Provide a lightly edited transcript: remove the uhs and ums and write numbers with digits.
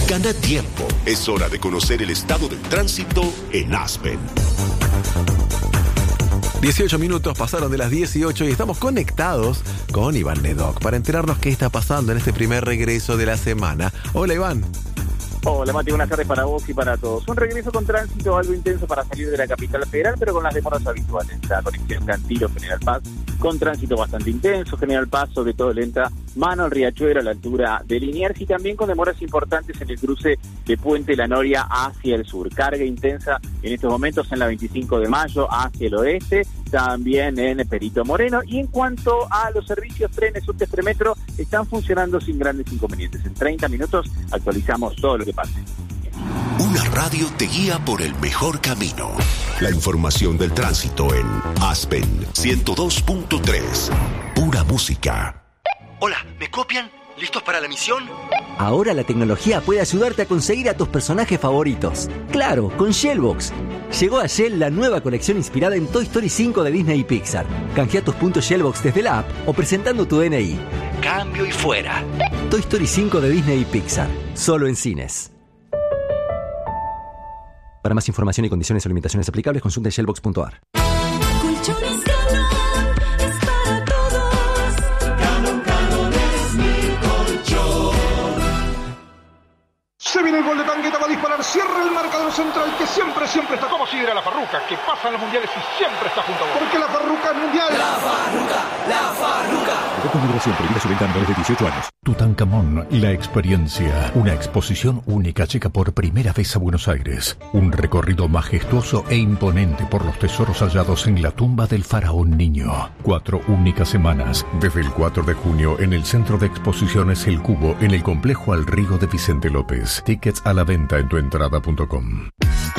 Gana tiempo. Es hora de conocer el estado del tránsito en Aspen. 18 minutos pasaron de las 18 y estamos conectados con Iván Nedoc para enterarnos qué está pasando en este primer regreso de la semana. Hola, Iván. Hola, Mati, buenas tardes para vos y para todos. Un regreso con tránsito algo intenso para salir de la capital federal, pero con las demoras habituales. La conexión Cantilo-General Paz, con tránsito bastante intenso. General Paz, sobre todo lenta, mano al Riachuelo a la altura de Liniers, y también con demoras importantes en el cruce de Puente La Noria hacia el sur. Carga intensa en estos momentos en la 25 de mayo hacia el oeste, también en Perito Moreno. Y en cuanto a los servicios, trenes, subtes, premetro, están funcionando sin grandes inconvenientes. En 30 minutos actualizamos todo lo que pase. Una radio te guía por el mejor camino. La información del tránsito en Aspen 102.3. Pura música. Hola, ¿me copian? ¿Listos para la misión? Ahora la tecnología puede ayudarte a conseguir a tus personajes favoritos. ¡Claro, con Shellbox! Llegó a Shell la nueva colección inspirada en Toy Story 5 de Disney y Pixar. Canjea tus puntos Shellbox desde la app o presentando tu DNI. Cambio y fuera. Toy Story 5 de Disney y Pixar. Solo en cines. Para más información y condiciones o limitaciones aplicables, consulta shellbox.ar. Se viene el gol de Tangueta, va a disparar, cierra el marcador central que siempre está como si era la Farruca, que pasa en los mundiales y siempre está junto a vos. Porque la Farruca es mundial. La Farruca. Con migración prohibida su venta a menores de 18 años. Tutankamón, la experiencia. Una exposición única llega por primera vez a Buenos Aires. Un recorrido majestuoso e imponente por los tesoros hallados en la tumba del faraón niño. 4 únicas semanas. Desde el 4 de junio en el Centro de Exposiciones El Cubo, en el complejo Al Río de Vicente López. Tickets a la venta en tuentrada.com.